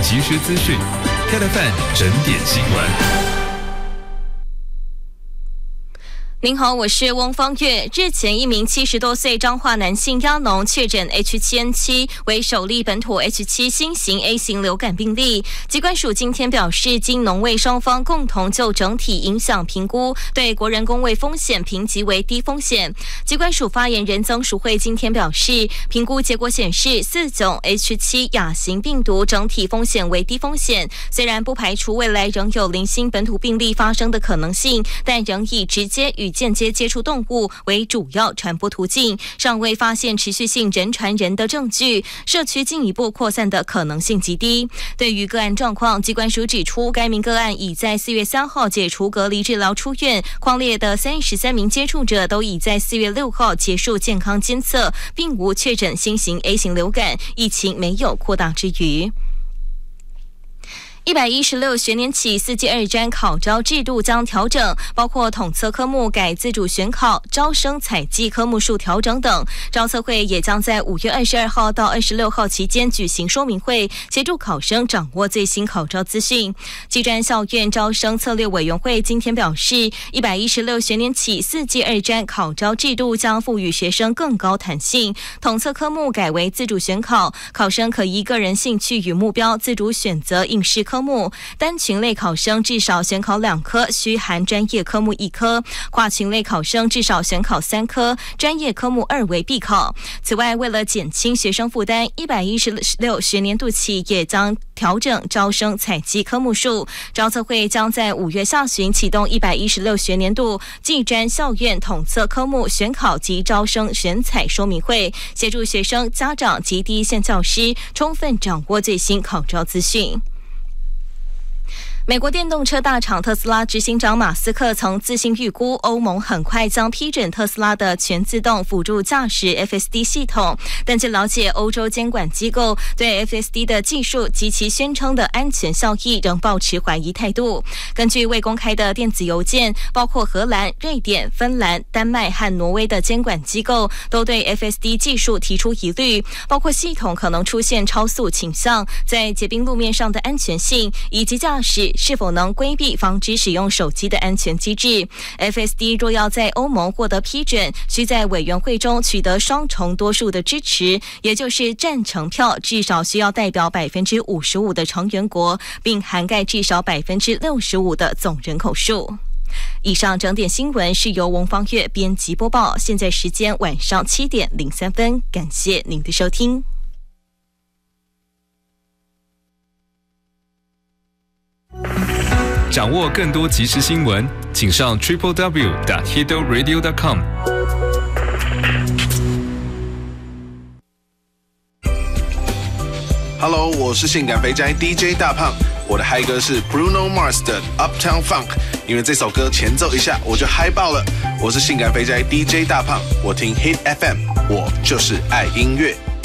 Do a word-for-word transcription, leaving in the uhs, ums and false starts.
即时资讯 ，K F M 整点新闻。 您好，我是翁方月。日前，一名七十多岁彰化男性亚农确诊 H 七 N 七，为首例本土 H 七 新型 A 型流感病例。疾管署今天表示，经农卫双方共同就整体影响评估，对国人公卫风险评级为低风险。疾管署发言人曾淑慧今天表示，评估结果显示，四种 H 七 亚型病毒整体风险为低风险。虽然不排除未来仍有零星本土病例发生的可能性，但仍以直接与间接接触动物为主要传播途径，尚未发现持续性人传人的证据，社区进一步扩散的可能性极低。对于个案状况，疾管署指出，该名个案已在四月三号解除隔离治疗出院，匡列的三十三名接触者都已在四月六号结束健康监测，并无确诊新型 A 型流感，疫情没有扩大之余。一百一十六学年起，四技二专考招制度将调整，包括统测科目改自主选考、招生采集科目数调整等。招测会也将在五月二十二号到二十六号期间举行说明会，协助考生掌握最新考招资讯。技专校院招生策略委员会今天表示，一百一十六学年起，四技二专考招制度将赋予学生更高弹性，统测科目改为自主选考，考生可依个人兴趣与目标自主选择应试科目。科目单群类考生至少选考两科，需含专业科目一科；跨群类考生至少选考三科，专业科目二为必考。此外，为了减轻学生负担，一百一十六学年度起也将调整招生采集科目数。招测会将在五月下旬启动一百一十六学年度技专校院统测科目选考及招生选采说明会，协助学生、家长及第一线教师充分掌握最新考招资讯。美国电动车大厂特斯拉执行长马斯克曾自行预估欧盟很快将批准特斯拉的全自动辅助驾驶 F S D 系统，但据了解，欧洲监管机构对 F S D 的技术及其宣称的安全效益仍抱持怀疑态度。根据未公开的电子邮件，包括荷兰、瑞典、芬兰、丹麦和挪威的监管机构都对 F S D 技术提出疑虑，包括系统可能出现超速倾向、在结冰路面上的安全性，以及驾驶是否能规避防止使用手机的安全机制。 F S D 若要在欧盟获得批准，需在委员会中取得双重多数的支持，也就是赞成票至少需要代表 百分之五十五 的成员国，并涵盖至少 百分之六十五 的总人口数。以上整点新闻是由翁方月编辑播报，现在时间晚上七点零三分，感谢您的收听。 掌握更多即时新闻，请上 triple w 点 hito radio 点 com。 Hello， 我是性感肥宅 D J 大胖，我的嗨歌是 Bruno Mars 的 Uptown Funk， 因为这首歌前奏一下我就嗨爆了。我是性感肥宅 D J 大胖，我听 Hit F M， 我就是爱音乐。